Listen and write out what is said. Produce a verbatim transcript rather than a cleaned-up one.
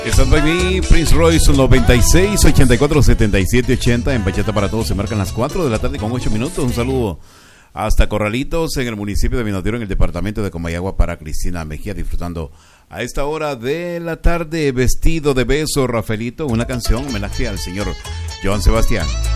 Stand by me, Prince Royce, noventa y seis, ochenta y cuatro, setenta y siete, ochenta. En Bachata para Todos se marcan las cuatro de la tarde con ocho minutos. Un saludo hasta Corralitos, en el municipio de Minotiro, en el departamento de Comayagua, para Cristina Mejía, disfrutando a esta hora de la tarde, Vestido de Beso, Rafaelito, una canción homenaje al señor Joan Sebastián.